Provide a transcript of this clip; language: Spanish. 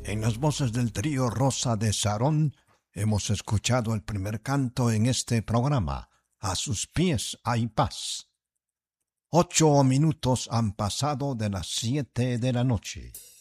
En las voces del trío Rosa de Sarón hemos escuchado el primer canto en este programa, A sus pies hay paz. 8 minutos han pasado de las 7 de la noche.